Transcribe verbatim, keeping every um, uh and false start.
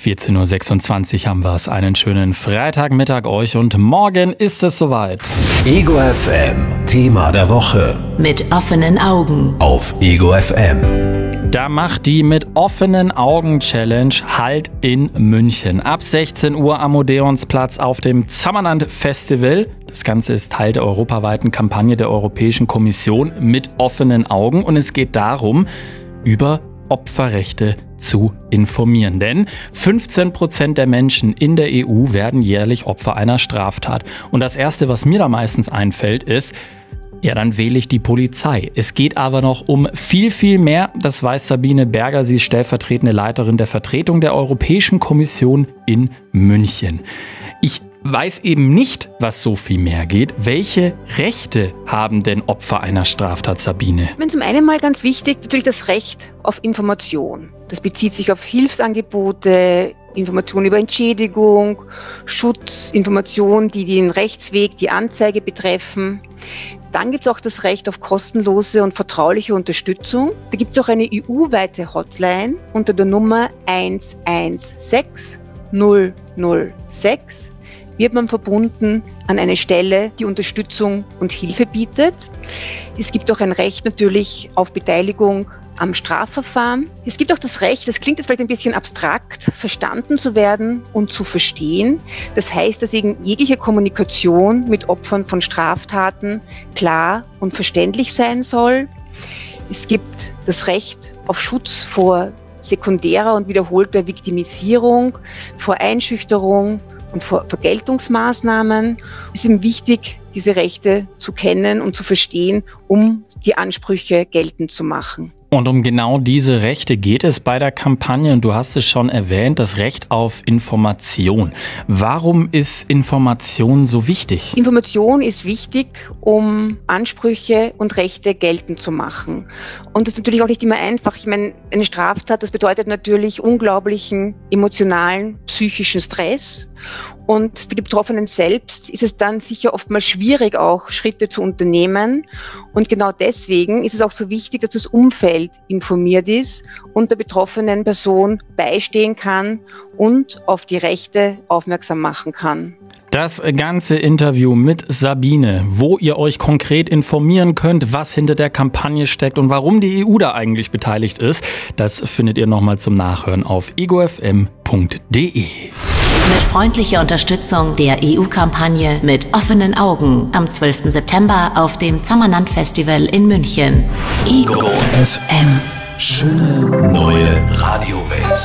vierzehn Uhr sechsundzwanzig haben wir es. Einen schönen Freitagmittag euch und morgen ist es soweit. Ego F M, Thema der Woche. Mit offenen Augen. Auf Ego F M. Da macht die Mit offenen Augen Challenge Halt in München. Ab sechzehn Uhr am Odeonsplatz auf dem Zammerland Festival. Das Ganze ist Teil der europaweiten Kampagne der Europäischen Kommission Mit offenen Augen. Und es geht darum, über Opferrechte zu informieren. Denn fünfzehn Prozent der Menschen in der E U werden jährlich Opfer einer Straftat. Und das Erste, was mir da meistens einfällt, ist, ja, dann wähle ich die Polizei. Es geht aber noch um viel, viel mehr. Das weiß Sabine Berger. Sie ist stellvertretende Leiterin der Vertretung der Europäischen Kommission in München. Ich weiß eben nicht, was so viel mehr geht. Welche Rechte haben denn Opfer einer Straftat, Sabine? Wenn zum einen mal ganz wichtig, natürlich das Recht auf Information. Das bezieht sich auf Hilfsangebote, Informationen über Entschädigung, Schutz, Informationen, die den Rechtsweg, die Anzeige betreffen. Dann gibt es auch das Recht auf kostenlose und vertrauliche Unterstützung. Da gibt es auch eine E U-weite Hotline unter der Nummer eins eins sechs null null sechs. Wird man verbunden an eine Stelle, die Unterstützung und Hilfe bietet. Es gibt auch ein Recht natürlich auf Beteiligung am Strafverfahren. Es gibt auch das Recht, das klingt jetzt vielleicht ein bisschen abstrakt, verstanden zu werden und zu verstehen. Das heißt, dass eben jegliche Kommunikation mit Opfern von Straftaten klar und verständlich sein soll. Es gibt das Recht auf Schutz vor sekundärer und wiederholter Viktimisierung, vor Einschüchterung und vor Vergeltungsmaßnahmen. Es ist eben wichtig, diese Rechte zu kennen und zu verstehen, um die Ansprüche geltend zu machen. Und um genau diese Rechte geht es bei der Kampagne. Und du hast es schon erwähnt, das Recht auf Information. Warum ist Information so wichtig? Information ist wichtig, um Ansprüche und Rechte geltend zu machen. Und das ist natürlich auch nicht immer einfach. Ich meine, eine Straftat, das bedeutet natürlich unglaublichen emotionalen, psychischen Stress. Und für die Betroffenen selbst ist es dann sicher oftmals schwierig, auch Schritte zu unternehmen. Und genau deswegen ist es auch so wichtig, dass das Umfeld informiert ist und der betroffenen Person beistehen kann und auf die Rechte aufmerksam machen kann. Das ganze Interview mit Sabine, wo ihr euch konkret informieren könnt, was hinter der Kampagne steckt und warum die E U da eigentlich beteiligt ist, das findet ihr nochmal zum Nachhören auf ego f m punkt d e. Mit freundlicher Unterstützung der E U-Kampagne Mit offenen Augen am zwölften September auf dem Zammerland Festival in München. Ego F M. Schöne neue Radiowelt.